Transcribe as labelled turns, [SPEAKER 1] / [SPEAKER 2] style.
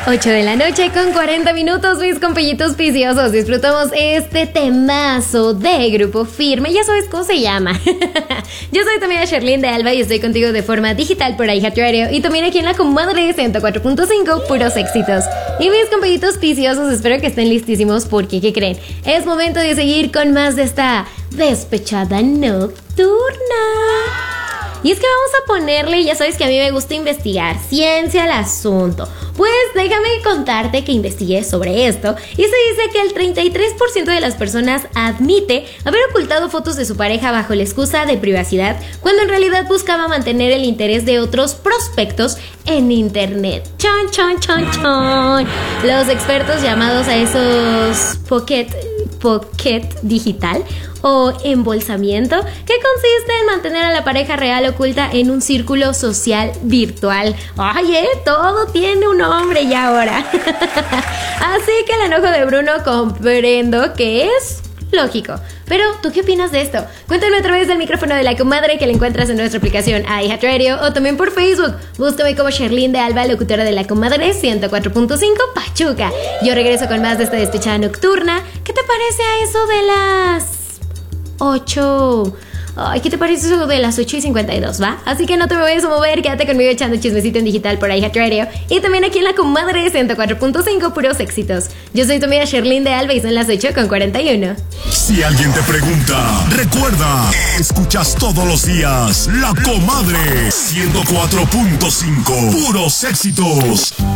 [SPEAKER 1] 8 de la noche con 40 minutos, mis compillitos viciosos. Disfrutamos este temazo de Grupo Firme. Ya sabes cómo se llama. Yo soy también Sherlyn de Alba y estoy contigo de forma digital por iHeartRadio y también aquí en la comadre 104.5, puros éxitos. Y mis compillitos viciosos, espero que estén listísimos porque, ¿qué creen? Es momento de seguir con más de esta despechada nocturna. Y es que vamos a ponerle, ya sabes que a mí me gusta investigar, ciencia al asunto. Pues déjame contarte que investigué sobre esto y se dice que el 33% de las personas admite haber ocultado fotos de su pareja bajo la excusa de privacidad, cuando en realidad buscaba mantener el interés de otros prospectos en internet. ¡Chon, chon, chon, chon! Los expertos llamados a esos pocket digital o embolsamiento, que consiste en mantener a la pareja real oculta en un círculo social virtual. ¡Ay, todo tiene un nombre ya ahora! Así que el enojo de Bruno comprendo que es lógico. Pero, ¿tú qué opinas de esto? Cuéntame a través del micrófono de la comadre, que la encuentras en nuestra aplicación iHeartRadio o también por Facebook. Búscame como Sherlyn de Alba, locutora de la comadre 104.5 Pachuca. Yo regreso con más de esta despechada nocturna. ¿Qué te parece a eso de las 8? Ay, ¿qué te parece eso de las 8:52, va? Así que no te me vayas a mover, quédate conmigo echando chismecito en digital por iHeartRadio y también aquí en la comadre 104.5, puros éxitos. Yo soy tu amiga Sherlyn de Alba y son las 8:41.
[SPEAKER 2] Si alguien te pregunta, recuerda, escuchas todos los días La Comadre 104.5, puros éxitos.